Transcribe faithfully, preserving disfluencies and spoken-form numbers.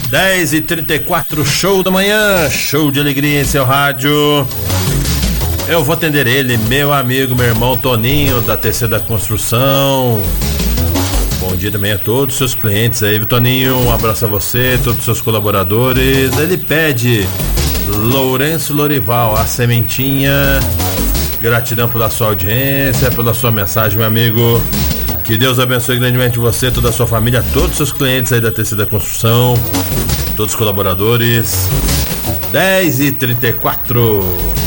dez e trinta e quatro, show da manhã, show de alegria em seu rádio. Eu vou atender ele, meu amigo, meu irmão Toninho, da T C da Construção. Bom dia também a todos os seus clientes aí, Toninho. Um abraço a você, todos os seus colaboradores. Ele pede Lourenço Lorival, a sementinha. Gratidão pela sua audiência, pela sua mensagem, meu amigo. Que Deus abençoe grandemente você, toda a sua família, todos os seus clientes aí da T C da Construção, todos os colaboradores. dez e trinta e quatro.